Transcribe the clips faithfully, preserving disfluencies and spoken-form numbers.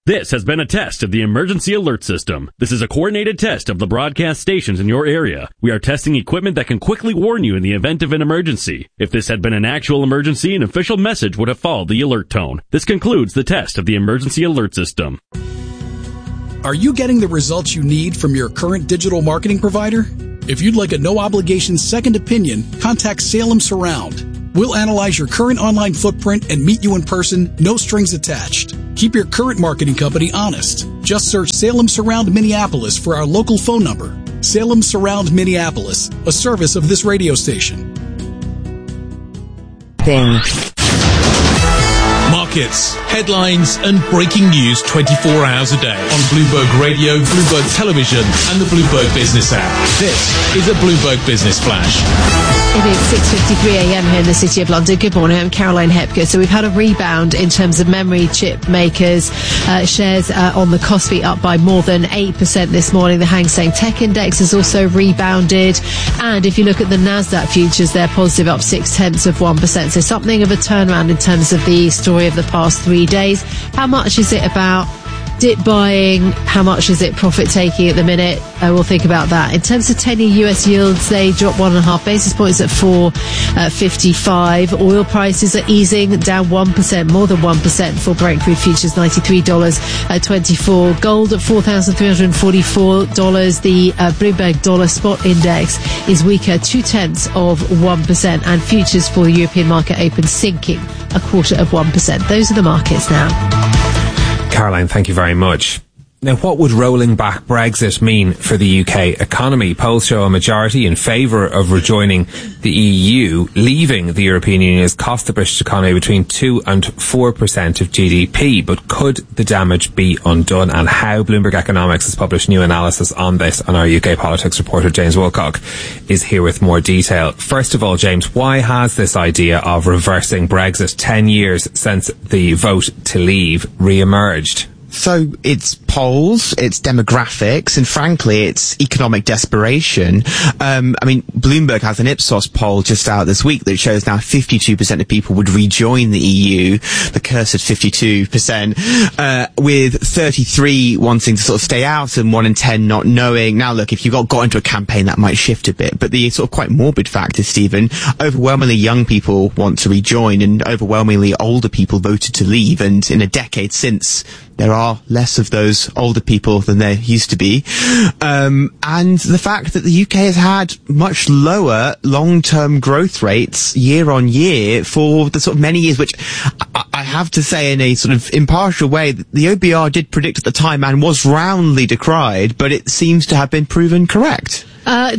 This has been a test of the emergency alert system. This is a coordinated test of the broadcast stations in your area. We are testing equipment that can quickly warn you in the event of an emergency. If this had been an actual emergency, an official message would have followed the alert tone. This concludes the test of the emergency alert system. Are you getting the results you need from your current digital marketing provider? If you'd like a no-obligation second opinion, contact Salem Surround. We'll analyze your current online footprint and meet you in person, no strings attached. Keep your current marketing company honest. Just search Salem Surround Minneapolis for our local phone number. Salem Surround Minneapolis, a service of this radio station. Thing. Markets, headlines and breaking news twenty-four hours a day on Bloomberg Radio, Bloomberg Television and the Bloomberg Business app. This is a Bloomberg Business Flash. It is six fifty-three a.m. here in the City of London. Good morning, I'm Caroline Hepker. So we've had a rebound in terms of memory chip makers. Uh, shares uh, on the Kospi up by more than eight percent this morning. The Hang Seng Tech Index has also rebounded. And if you look at the Nasdaq futures, they're positive, up six tenths of one percent. So something of a turnaround in terms of the story of the past three days. How much is it about dip buying? How much is it profit taking at the minute? Uh, we'll think about that. In terms of ten-year U S yields, they dropped one and a half basis points at four fifty-five. Oil prices are easing, down one percent, more than one percent for Brent crude futures, ninety-three dollars twenty-four. Gold at four thousand three hundred forty-four dollars. The uh, Bloomberg Dollar Spot Index is weaker, two tenths of one percent. And futures for the European market open sinking a quarter of one percent. Those are the markets now. Caroline, thank you very much. Now, what would rolling back Brexit mean for the U K economy? Polls show a majority in favour of rejoining the E U. Leaving the European Union has cost the British economy between two and four percent of G D P. But could the damage be undone? And how? Bloomberg Economics has published new analysis on this, and our U K politics reporter James Wilcock is here with more detail. First of all, James, why has this idea of reversing Brexit ten years since the vote to leave re-emerged? So it's polls, it's demographics, and frankly, it's economic desperation. Um, I mean, Bloomberg has an Ipsos poll just out this week that shows now fifty-two percent of people would rejoin the E U, the cursed fifty-two percent, uh, with thirty-three wanting to sort of stay out and one in ten not knowing. Now, look, if you got, got into a campaign, that might shift a bit, but the sort of quite morbid fact is, Stephen, overwhelmingly young people want to rejoin and overwhelmingly older people voted to leave, and in a decade since, there are less of those older people than there used to be. Um, and the fact that the U K has had much lower long-term growth rates year on year for the sort of many years, which I, I have to say in a sort of impartial way, the O B R did predict at the time and was roundly decried, but it seems to have been proven correct. Uh,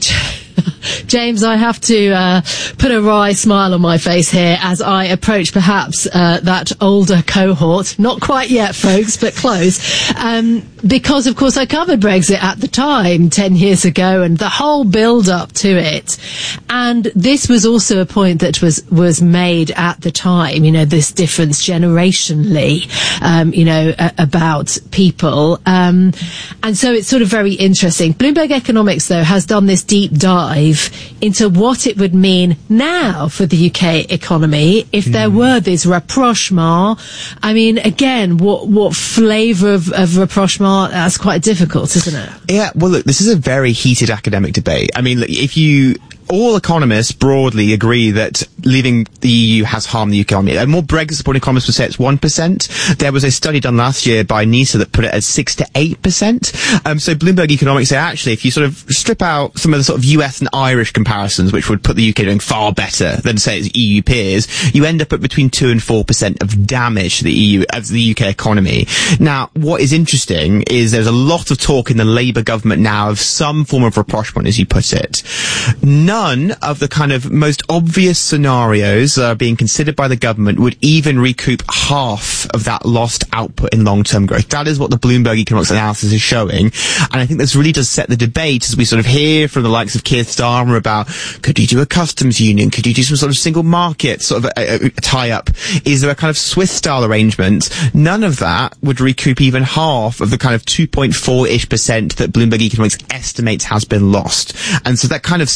James, I have to uh, put a wry smile on my face here as I approach perhaps uh, that older cohort. Not quite yet, folks, but close. Um, because, of course, I covered Brexit at the time, ten years ago, and the whole build-up to it. And this was also a point that was, was made at the time, you know, this difference generationally, um, you know, a- about people. Um, and so it's sort of very interesting. Bloomberg Economics, though, has done this deep dive into what it would mean now for the U K economy if there mm. were this rapprochement. I mean, again, what what flavour of, of rapprochement? That's quite difficult, isn't it? Yeah, well, look, this is a very heated academic debate. I mean, look, if you... all economists broadly agree that leaving the E U has harmed the economy. A more Brexit-supporting economists would say it's one percent. There was a study done last year by NISA that put it at six to eight percent. Um, so Bloomberg Economics say, actually, if you sort of strip out some of the sort of U S and Irish comparisons, which would put the U K doing far better than, say, its E U peers, you end up at between two and four percent of damage to the E U, of the U K economy. Now, what is interesting is there's a lot of talk in the Labour government now of some form of rapprochement, as you put it. None None of the kind of most obvious scenarios that are being considered by the government would even recoup half of that lost output in long-term growth. That is what the Bloomberg Economics analysis is showing. And I think this really does set the debate as we sort of hear from the likes of Keir Starmer about, could you do a customs union? Could you do some sort of single market sort of a, a, a tie-up? Is there a kind of Swiss-style arrangement? None of that would recoup even half of the kind of two point four-ish percent that Bloomberg Economics estimates has been lost. And so that kind of sets the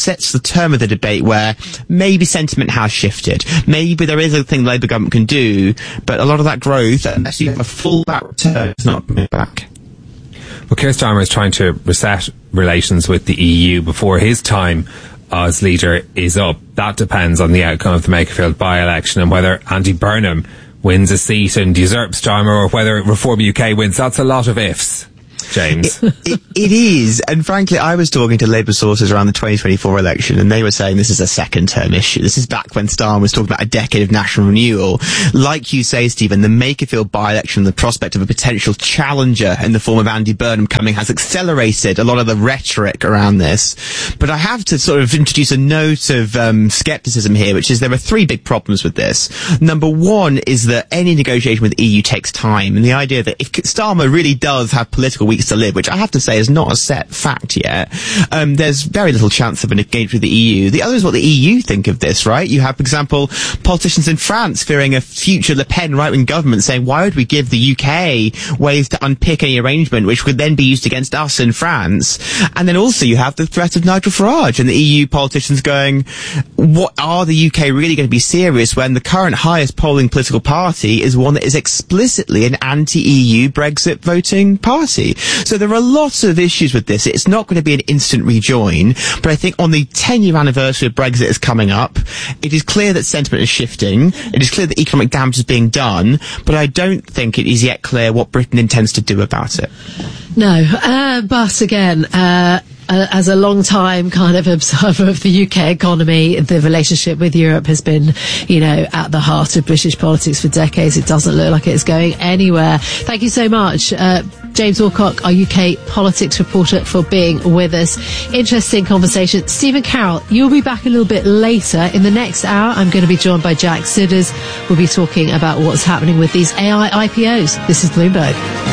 term of the debate where maybe sentiment has shifted. Maybe there is a thing the Labour government can do, but a lot of that growth, unless you have a full back return, is not coming back. Well, Keir Starmer is trying to reset relations with the E U before his time as leader is up. That depends on the outcome of the Makerfield by-election and whether Andy Burnham wins a seat and usurps Starmer, or whether Reform U K wins. That's a lot of ifs, James. It, it, it is, and frankly, I was talking to Labour sources around the twenty twenty-four election, and they were saying this is a second-term issue. This is back when Starmer was talking about a decade of national renewal. Like you say, Stephen, the Makerfield by-election, the prospect of a potential challenger in the form of Andy Burnham coming has accelerated a lot of the rhetoric around this. But I have to sort of introduce a note of um, scepticism here, which is there are three big problems with this. Number one is that any negotiation with the E U takes time, and the idea that if Starmer really does have political weeks to live, which I have to say is not a set fact yet, um, there's very little chance of an engagement with the E U. The other is what the E U think of this, right? You have, for example, politicians in France fearing a future Le Pen right-wing government saying, why would we give the U K ways to unpick any arrangement which would then be used against us in France? And then also you have the threat of Nigel Farage and the E U politicians going, what are the U K really going to be serious when the current highest polling political party is one that is explicitly an anti-E U Brexit voting party? So there are lots of issues with this. It's not going to be an instant rejoin, but I think on the ten-year anniversary of Brexit is coming up, it is clear that sentiment is shifting. It is clear that economic damage is being done, but I don't think it is yet clear what Britain intends to do about it. No, uh, but again, uh, Uh, as a long-time kind of observer of the U K economy, the relationship with Europe has been, you know, at the heart of British politics for decades. It doesn't look like it's going anywhere. Thank you so much, uh, James Alcock, our U K politics reporter, for being with us. Interesting conversation. Stephen Carroll, you'll be back a little bit later. In the next hour, I'm going to be joined by Jack Sidders. We'll be talking about what's happening with these A I I P Os. This is Bloomberg.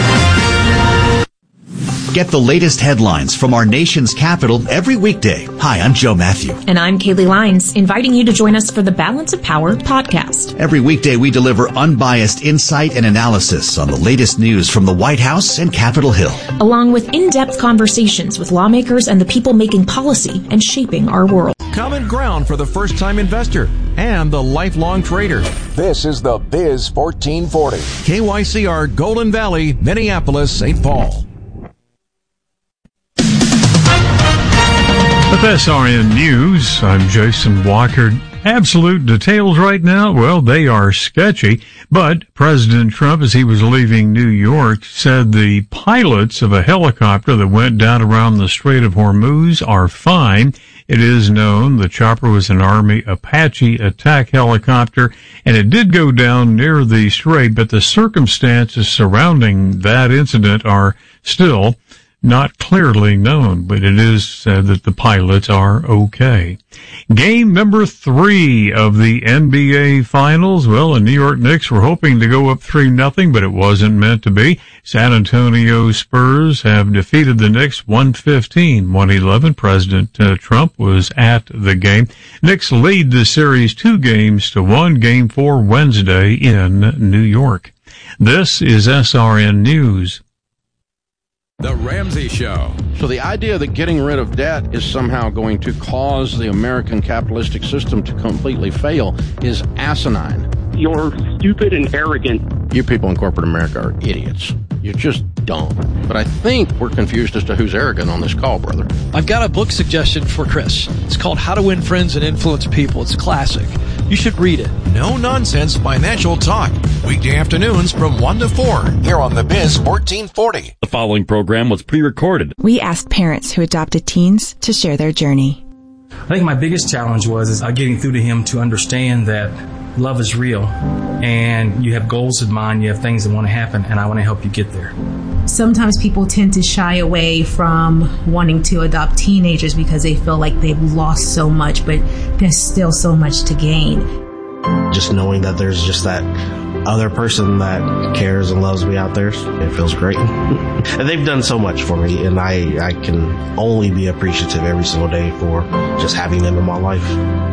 Get the latest headlines from our nation's capital every weekday. Hi, I'm Joe Matthew. And I'm Kaylee Lines, inviting you to join us for the Balance of Power podcast. Every weekday, we deliver unbiased insight and analysis on the latest news from the White House and Capitol Hill, along with in-depth conversations with lawmakers and the people making policy and shaping our world. Common ground for the first-time investor and the lifelong trader. This is the Biz fourteen forty. K Y C R, Golden Valley, Minneapolis, Saint Paul. With S R N News, I'm Jason Walker. Absolute details right now, well, they are sketchy, but President Trump, as he was leaving New York, said the pilots of a helicopter that went down around the Strait of Hormuz are fine. It is known the chopper was an Army Apache attack helicopter, and it did go down near the strait, but the circumstances surrounding that incident are still not clearly known, but it is said that the pilots are okay. Game number three of the N B A Finals. Well, the New York Knicks were hoping to go up three nothing, but it wasn't meant to be. San Antonio Spurs have defeated the Knicks one fifteen one eleven. President uh, Trump was at the game. Knicks lead the series two games to one. Game four Wednesday in New York. This is S R N News. The Ramsey Show. So the idea that getting rid of debt is somehow going to cause the American capitalistic system to completely fail is asinine. You're stupid and arrogant. You people in corporate America are idiots. You're just dumb. But I think we're confused as to who's arrogant on this call, brother. I've got a book suggestion for Chris. It's called How to Win Friends and Influence People. It's a classic. You should read it. No nonsense financial talk. Weekday afternoons from one to four. Here on the Biz fourteen forty. The following program was pre-recorded. We asked parents who adopted teens to share their journey. I think my biggest challenge was is getting through to him to understand that love is real and you have goals in mind, you have things that want to happen, and I want to help you get there. Sometimes people tend to shy away from wanting to adopt teenagers because they feel like they've lost so much, but there's still so much to gain. Just knowing that there's just that other person that cares and loves me out there, it feels great. And they've done so much for me, and I, I can only be appreciative every single day for just having them in my life.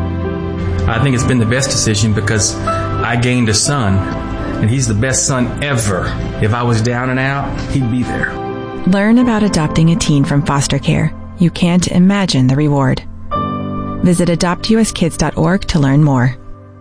I think it's been the best decision because I gained a son, and he's the best son ever. If I was down and out, he'd be there. Learn about adopting a teen from foster care. You can't imagine the reward. Visit adopt u s kids dot org to learn more.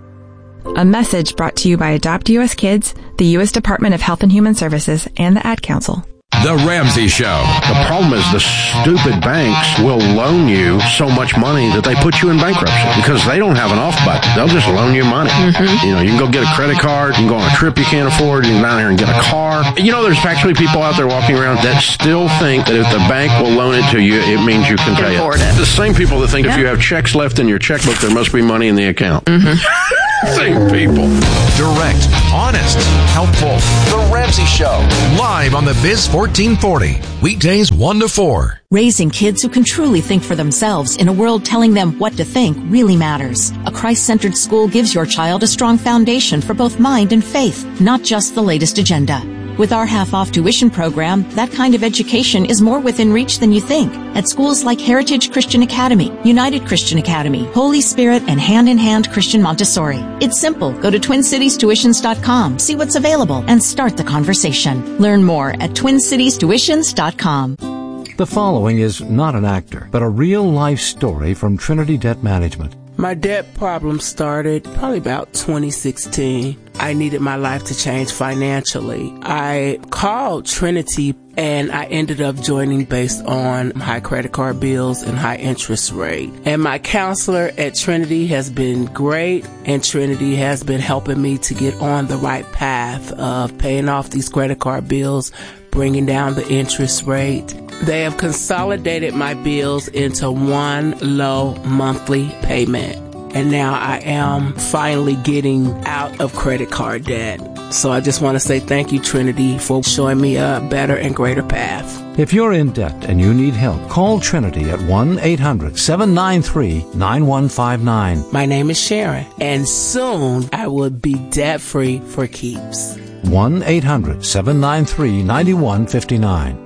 A message brought to you by Adopt U S Kids, the U S Department of Health and Human Services, and the Ad Council. The Ramsey Show. The problem is the stupid banks will loan you so much money that they put you in bankruptcy because they don't have an off button. They'll just loan you money. Mm-hmm. You know, you can go get a credit card, you can go on a trip you can't afford, you can go down here and get a car. You know, there's actually people out there walking around that still think that if the bank will loan it to you, it means you can pay it. it. The same people that think yeah. if you have checks left in your checkbook, there must be money in the account. Mm-hmm. Same people. Direct, honest, helpful. The Ramsey Show. Live on the Biz fourteen forty. Weekdays one to four. Raising kids who can truly think for themselves in a world telling them what to think really matters. A Christ-centered school gives your child a strong foundation for both mind and faith, not just the latest agenda. With our half-off tuition program, that kind of education is more within reach than you think. At schools like Heritage Christian Academy, United Christian Academy, Holy Spirit, and Hand in Hand Christian Montessori. It's simple. Go to twin cities tuitions dot com, see what's available, and start the conversation. Learn more at twin cities tuitions dot com. The following is not an actor, but a real-life story from Trinity Debt Management. My debt problem started probably about twenty sixteen. I needed my life to change financially. I called Trinity and I ended up joining based on high credit card bills and high interest rate. And my counselor at Trinity has been great, and Trinity has been helping me to get on the right path of paying off these credit card bills, bringing down the interest rate. They have consolidated my bills into one low monthly payment. And now I am finally getting out of credit card debt. So I just want to say thank you, Trinity, for showing me a better and greater path. If you're in debt and you need help, call Trinity at one eight hundred seven nine three nine one five nine. My name is Sharon, and soon I will be debt-free for keeps. one eight hundred seven nine three nine one five nine.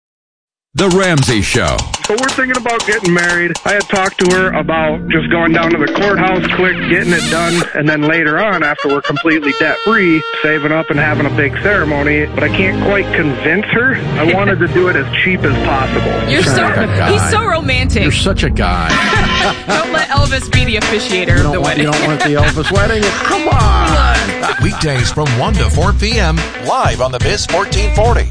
The Ramsey Show. So we're thinking about getting married. I had talked to her about just going down to the courthouse quick, getting it done, and then later on, after we're completely debt-free, saving up and having a big ceremony. But I can't quite convince her. I wanted to do it as cheap as possible. You're so, he's so romantic. You're such a guy. Don't let Elvis be the officiator of the want, wedding. You don't want the Elvis wedding? Come on. Weekdays from one to four p.m. live on the Biz fourteen forty.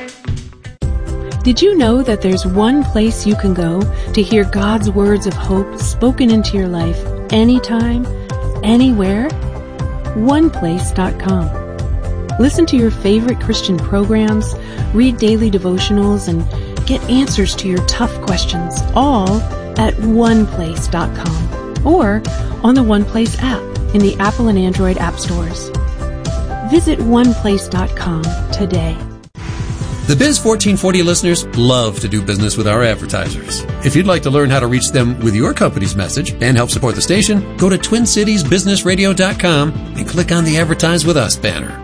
Did you know that there's one place you can go to hear God's words of hope spoken into your life anytime, anywhere? one place dot com. Listen to your favorite Christian programs, read daily devotionals, and get answers to your tough questions, all at one place dot com or on the OnePlace app in the Apple and Android app stores. Visit one place dot com today. The Biz fourteen forty listeners love to do business with our advertisers. If you'd like to learn how to reach them with your company's message and help support the station, go to twin cities business radio dot com and click on the Advertise with Us banner.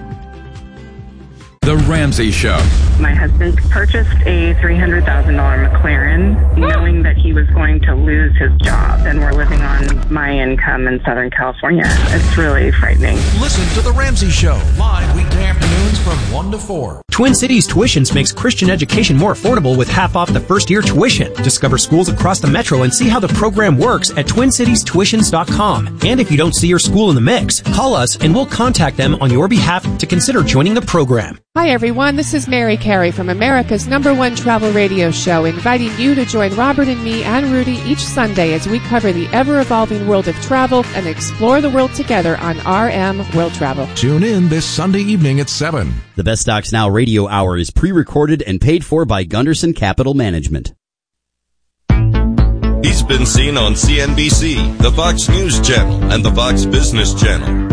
The Ramsey Show. My husband purchased a three hundred thousand dollars McLaren, knowing that he was going to lose his job, and we're living on my income in Southern California. It's really frightening. Listen to The Ramsey Show, live weekday afternoons from one to four. Twin Cities Tuitions makes Christian education more affordable with half off the first year tuition. Discover schools across the metro and see how the program works at twin cities tuitions dot com. And if you don't see your school in the mix, call us and we'll contact them on your behalf to consider joining the program. Hi everyone, this is Mary Carey from America's number one travel radio show, inviting you to join Robert and me and Rudy each Sunday as we cover the ever-evolving world of travel and explore the world together on R M World Travel. Tune in this Sunday evening at seven. The Best Stocks Now radio hour is pre-recorded and paid for by Gunderson Capital Management. He's been seen on C N B C, the Fox News Channel, and the Fox Business Channel.